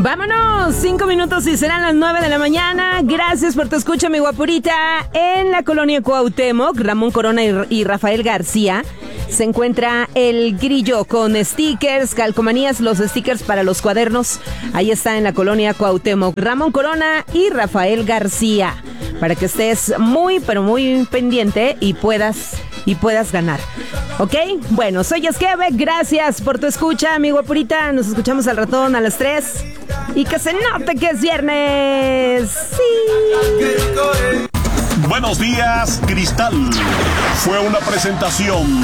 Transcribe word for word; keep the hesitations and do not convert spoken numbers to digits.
Vámonos, cinco minutos y serán las nueve de la mañana. Gracias por tu escucha, mi guapurita. En la colonia Cuauhtémoc, Ramón Corona y, y Rafael García, se encuentra El Grillo con stickers, calcomanías, los stickers para los cuadernos. Ahí está en la colonia Cuauhtémoc, Ramón Corona y Rafael García, para que estés muy, pero muy pendiente y puedas, y puedas ganar. ¿Ok? Bueno, soy Esqueve, gracias por tu escucha, mi guapurita. Nos escuchamos al ratón a las tres. Y que se note que es viernes. Sí. Buenos días, Cristal. Fue una presentación